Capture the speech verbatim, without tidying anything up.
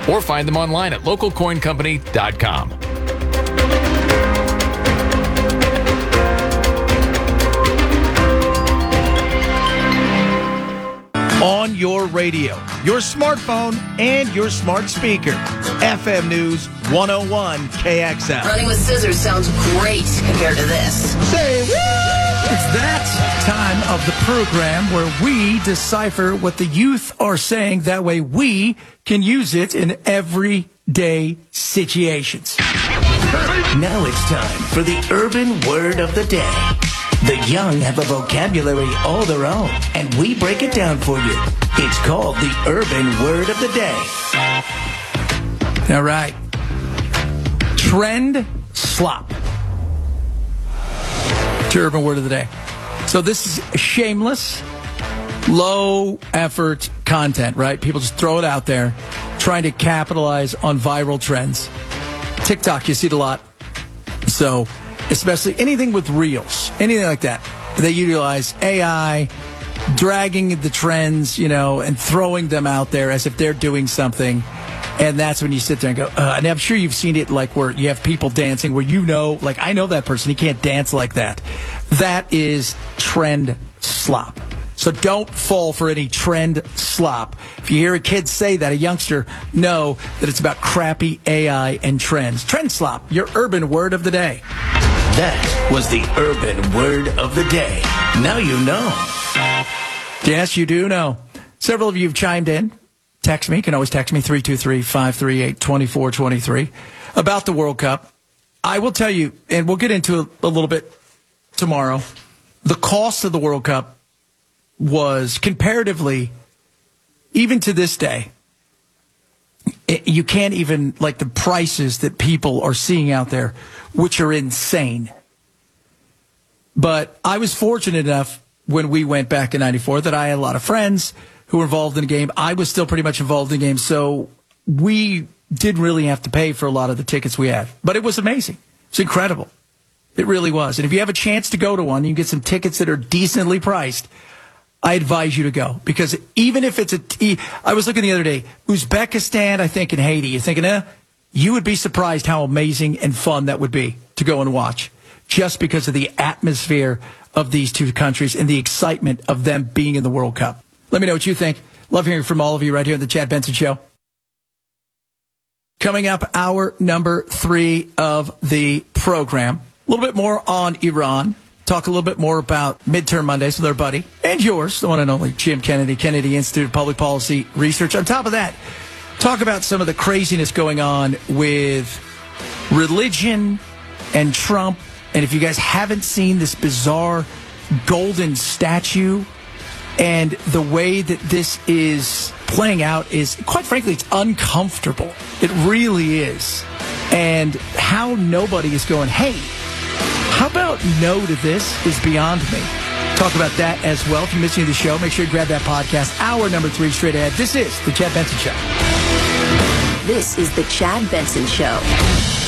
or find them online at local coin company dot com. On your radio, your smartphone, and your smart speaker. F M News one oh one K X L. Running with scissors sounds great compared to this. Say what? It's that time of the program where we decipher what the youth are saying. That way we can use it in everyday situations. Now it's time for the urban word of the day. The young have a vocabulary all their own, and we break it down for you. It's called the urban word of the day. All right. Trend slop. It's your urban word of the day. So this is shameless, low effort content, right? People just throw it out there, trying to capitalize on viral trends. TikTok, you see it a lot. So especially anything with reels, anything like that. They utilize A I, dragging the trends, you know, and throwing them out there as if they're doing something. And that's when you sit there and go, uh, and I'm sure you've seen it like where you have people dancing where you know, like I know that person, he can't dance like that. That is trend slop. So don't fall for any trend slop. If you hear a kid say that, a youngster, know that it's about crappy A I and trends. Trend slop, your urban word of the day. That was the urban word of the day. Now you know. Yes, you do know. Several of you have chimed in. Text me. You can always text me, three two three, five three eight, two four two three, about the World Cup. I will tell you, and we'll get into it a little bit tomorrow, the cost of the World Cup was comparatively, even to this day, it, you can't even, like the prices that people are seeing out there, which are insane. But I was fortunate enough when we went back in ninety-four that I had a lot of friends who were involved in the game. I was still pretty much involved in the game, so we didn't really have to pay for a lot of the tickets we had. But it was amazing. It's incredible. It really was. And if you have a chance to go to one, you can get some tickets that are decently priced. I advise you to go, because even if it's a, I was looking the other day, Uzbekistan, I think, and Haiti, you're thinking, eh, you would be surprised how amazing and fun that would be to go and watch, just because of the atmosphere of these two countries and the excitement of them being in the World Cup. Let me know what you think. Love hearing from all of you right here on the Chad Benson Show. Coming up, hour number three of the program. A little bit more on Iran. Talk a little bit more about Midterm Mondays with our buddy and yours, the one and only Jim Kennedy, Kennedy Institute of Public Policy Research. On top of that, talk about some of the craziness going on with religion and Trump. And if you guys haven't seen this bizarre golden statue and the way that this is playing out is, quite frankly, it's uncomfortable. It really is. And how nobody is going, hey, how about no to this is beyond me. Talk about that as well. If you missed any of the show, make sure you grab that podcast. Hour number three straight ahead. This is The Chad Benson Show. This is The Chad Benson Show.